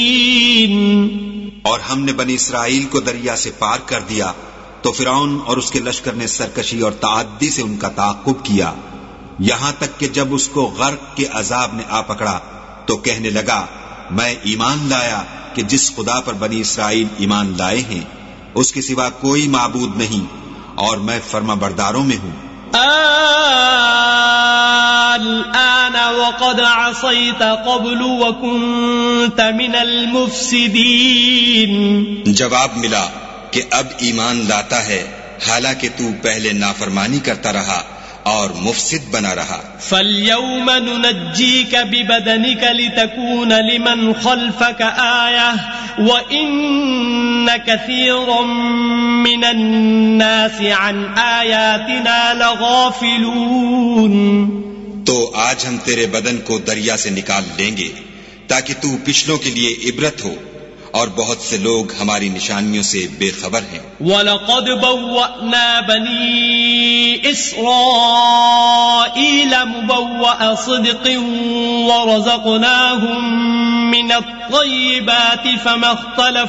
اور ہم نے بنی اسرائیل کو دریا سے پار کر دیا تو فرعون اور اس کے لشکر نے سرکشی اور تعدی سے ان کا تعاقب کیا، یہاں تک کہ جب اس کو غرق کے عذاب نے آ پکڑا تو کہنے لگا میں ایمان لایا کہ جس خدا پر بنی اسرائیل ایمان لائے ہیں اس کے سوا کوئی معبود نہیں، اور میں فرما برداروں میں ہوں۔ الآن وقد عصيت قبل وكنت من المفسدين۔ جواب ملا کہ اب ایمان لاتا ہے حالانکہ تو پہلے نافرمانی کرتا رہا اور مفسد بنا رہا۔ فَالْيَوْمَ نُنَجِّيكَ بِبَدَنِكَ لِتَكُونَ لِمَنْ خَلْفَكَ آيَةً وَإِنَّ كَثِيرًا مِّنَ النَّاسِ عَنْ آيَاتِنَا لَغَافِلُونَ۔ تو آج ہم تیرے بدن کو دریا سے نکال لیں گے تاکہ تو پچھلوں کے لیے عبرت ہو، اور بہت سے لوگ ہماری نشانیوں سے بے خبر ہیں۔ وَلَقَدْ بَوَّأْنَا بَنِي إِسْرَائِيلَ مُبَوَّأَ صِدْقٍ وَرَزَقْنَاهُمْ مِنَ الطَّيِّبَاتِ فَمَا اخْتَلَفُوا